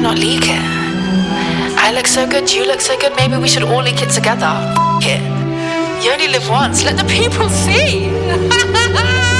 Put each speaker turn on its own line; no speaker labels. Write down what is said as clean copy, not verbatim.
not leak it? I look so good, you look so good, maybe we should all leak it together. F it. You only live once, let the people see.